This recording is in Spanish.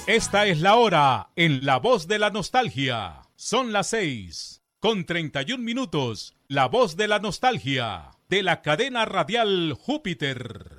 Esta es la hora en La Voz de la Nostalgia. Son las 6:31. La Voz de la Nostalgia de la cadena radial Júpiter.